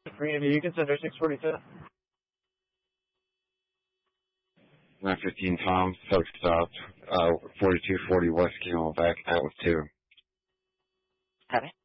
Green, you can send her 642. 915 Tom, Silk stopped, 4240 West Camelback, out with 2. Copy.